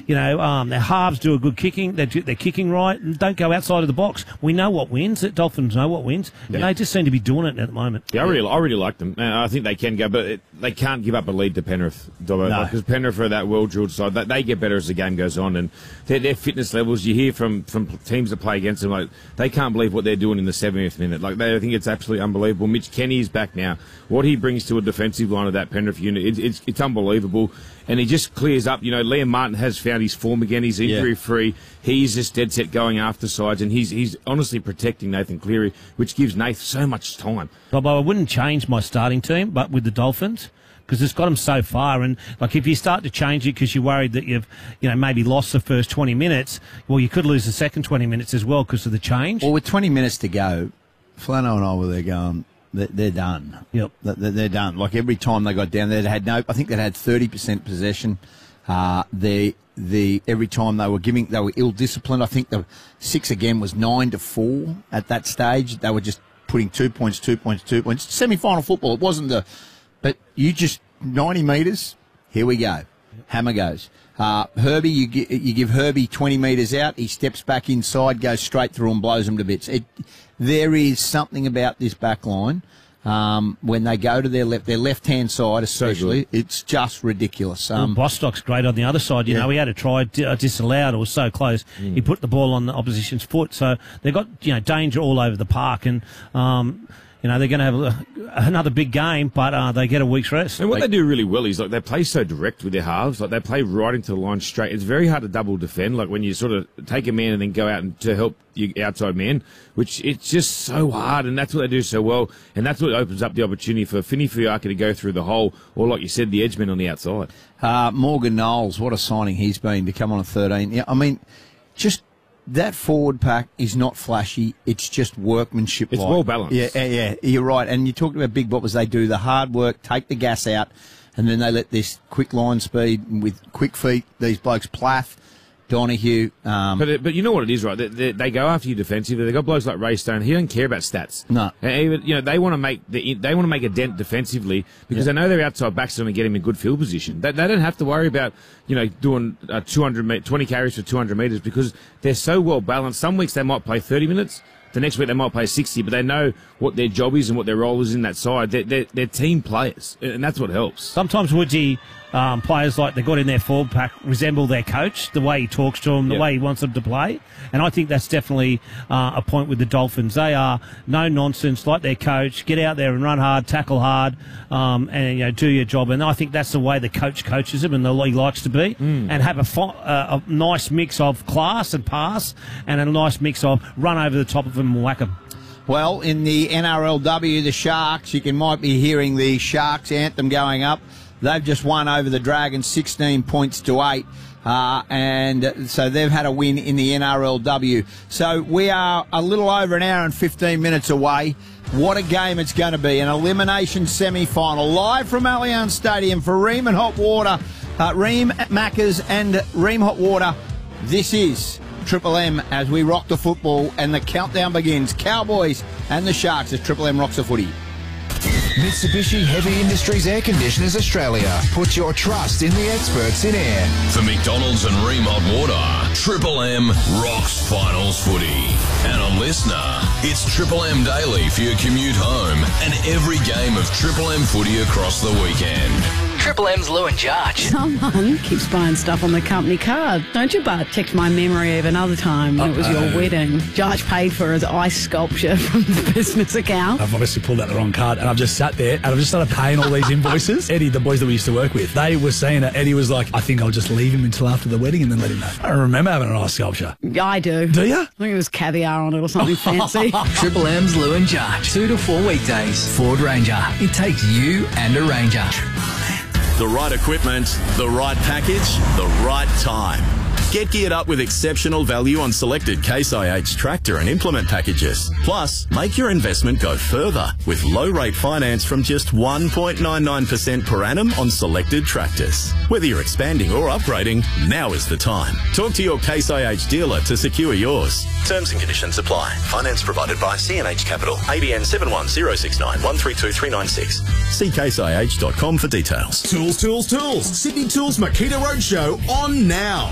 Their halves do a good kicking. They're kicking right and don't go outside of the box. We know what wins. The Dolphins know what wins. Yeah. They just seem to be doing it at the moment. Yeah, I really like them. I think they can go, but they can't give up a lead to Penrith, because Penrith are that well-drilled side. They get better as the game goes on, and their fitness levels, you hear from teams that play against them, like they can't believe what they're doing in the 70th minute. Like I think it's absolutely unbelievable. Mitch Kenny is back now. What he brings to a defensive line of that Penrith unit, it's unbelievable. And he just clears up. Liam Martin has found his form again. He's injury-free. He's just dead set going after sides, and he's honestly protecting Nathan Cleary, which gives Nath so much time. Bobo, I wouldn't change my starting team, but with the Dolphins, because it's got them so far. And if you start to change it because you're worried that you've maybe lost the first 20 minutes, well, you could lose the second 20 minutes as well because of the change. Well, with 20 minutes to go, Flano and I were there going, they're done. Yep. They're done. Like every time they got down there, I think they'd had 30% possession. Every time they were ill-disciplined. I think the 6 again was 9-4 at that stage. They were just putting 2 points. Semi-final football. It wasn't but you just 90 metres. Here we go. Hammer goes. Herbie, you give Herbie 20 metres out. He steps back inside, goes straight through and blows them to bits. There is something about this back line. When they go to their left-hand side especially, it's just ridiculous. Bostock's great on the other side. He had a try disallowed. It was so close. He put the ball on the opposition's foot. So they've got danger all over the park. And they're going to have another big game, but they get a week's rest. And what they do really well is they play so direct with their halves. Like they play right into the line straight. It's very hard to double defend. Like when you sort of take a man and then go out to help your outside man, which it's just so hard. And that's what they do so well. And that's what opens up the opportunity for Finney Fiaka to go through the hole, or like you said, the edgeman on the outside. Morgan Knowles, what a signing he's been to come on a 13. Yeah, I mean, just. That forward pack is not flashy. It's just workmanship. It's well balanced. Yeah, you're right. And you talked about Big Boppers. They do the hard work, take the gas out, and then they let this quick line speed with quick feet. These blokes, Plath, Donahue. But you know what it is, right? They go after you defensively. They got blokes like Ray Stone. He doesn't care about stats. No. And even, they want to make a dent defensively because they know their outside backs are going to get him in good field position. They don't have to worry about doing 20 carries for 200 metres because they're so well balanced. Some weeks they might play 30 minutes. The next week they might play 60, but they know what their job is and what their role is in that side. They're team players, and that's what helps. Sometimes, Woodsy, players like they got in their forward pack resemble their coach, the way he talks to them, the way he wants them to play. And I think that's definitely a point with the Dolphins. They are no nonsense, like their coach. Get out there and run hard, tackle hard, and do your job. And I think that's the way the coach coaches him and the he likes to be. And have a nice mix of class and pass, and a nice mix of run over the top of them and whack them. Well, in the NRLW, the Sharks, you might be hearing the Sharks anthem going up. They've just won over the Dragons 16 points to 8. And so they've had a win in the NRLW. So we are a little over an hour and 15 minutes away. What a game it's going to be. An elimination semi-final live from Allianz Stadium for Ream and Hot Water. Ream Maccas and Ream Hot Water. This is Triple M as we rock the football and the countdown begins. Cowboys and the Sharks as Triple M rocks the footy. Mitsubishi Heavy Industries Air Conditioners Australia. Put your trust in the experts in air. For McDonald's and Ream Hot Water, Triple M rocks finals footy. And on Listener, it's Triple M Daily for your commute home and every game of Triple M footy across the weekend. Triple M's Lou and Jarch. Someone keeps buying stuff on the company card, don't you, Bart? Text my memory of another time when it was your wedding. Jarch paid for his ice sculpture from the business account. I've obviously pulled out the wrong card, and I've just sat there, and I've just started paying all these invoices. Eddie, the boys that we used to work with, they were saying that Eddie was like, I think I'll just leave him until after the wedding and then let him know. I don't remember having an ice sculpture. I do. Do you? I think it was caviar on it or something fancy. Triple M's Lou and Jarch. 2 to 4 weekdays. Ford Ranger. It takes you and a Ranger. The right equipment, the right package, the right time. Get geared up with exceptional value on selected Case IH tractor and implement packages. Plus, make your investment go further with low-rate finance from just 1.99% per annum on selected tractors. Whether you're expanding or upgrading, now is the time. Talk to your Case IH dealer to secure yours. Terms and conditions apply. Finance provided by CNH Capital. ABN 710691323996. See caseih.com for details. Tools. Sydney Tools Makita Roadshow on now.